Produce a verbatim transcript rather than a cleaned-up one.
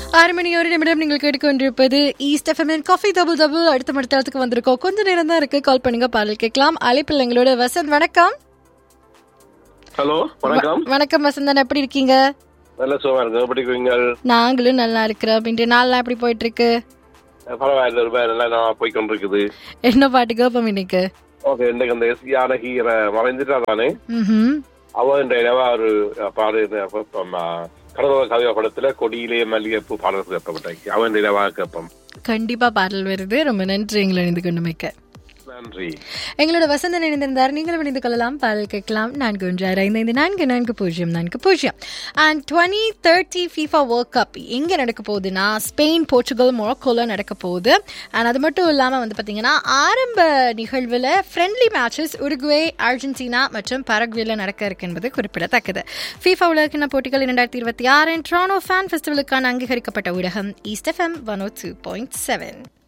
ஆறு மணி ஒரு நிமிடம் நீங்கள் கேட்டுக்கொண்டிருப்பது east FM coffee double double. அடுத்த மடத்தளத்துக்கு வந்திருக்கோம். கொஞ்ச நேரம் தான் இருக்கு. கால் பண்ணுங்க, பாடல் கேட்கலாம். அழைப்பில் எங்களோட வசந்த். வணக்கம். ஹலோ, வணக்கம். வணக்கம் வசந்தன், எப்படி இருக்கீங்க? நல்ல சுகமா இருக்கு. எப்படி இருக்கீங்க? நாங்களும் நல்லா இருக்கிறோம். அப்படின்ட்டு நாள்லாம் எப்படி போயிட்டு இருக்கு? பரவாயில்ல, ரூபாய் நான் போய் கொண்டிருக்குது. என்ன பாட்டு கேட்போம் இன்னைக்கு? ஓகே, இன்னைக்கு அந்த எஸ் ஜானகிரை மறைந்துட்டா தானே, ம் அவன் ஒரு பாடு கடலோர கவிதை படத்துல கொடியிலே மல்லிகைப்பூ பாடல் கேட்பப்பட்ட அவன் இரவாக கேட்போம். கண்டிப்பா பாடல் வருது. ரொம்ப நன்றி எங்களை இணைந்து கொண்டு மிக்க நன்றி. எங்களோட வசந்தன் இணைந்திருந்தார். நீங்களும் இணைந்து கொள்ளலாம், பாடல் கேட்கலாம். நான்கு ஒன்று ஆறு ஐந்து ஐந்து நான்கு நான்கு பூஜ்ஜியம் நான்கு பூஜ்ஜியம். And twenty thirty FIFA world cup எங்கே நடக்க போகுதுன்னா ஸ்பெயின், போர்ச்சுகல், மொரோக்கோல நடக்க போகுது. அண்ட் அது மட்டும் இல்லாமல் வந்து பார்த்தீங்கன்னா ஆரம்ப நிகழ்வில் ஃப்ரெண்ட்லி மேட்சஸ் உருகுவே, அர்ஜென்டினா மற்றும் பரகுவேல நடக்க இருக்கு என்பது குறிப்பிடத்தக்கது. ஃபீஃபா உலகக்கிண போட்டிகள் இரண்டாயிரத்தி இருபத்தி ஆறின் டொராண்டோ ஃபேன் ஃபெஸ்டிவலுக்கான அங்கீகரிக்கப்பட்ட ஊடகம் ஈஸ்ட் எஃப்எம் ஒன் ஓ டூ பாயிண்ட் செவன்.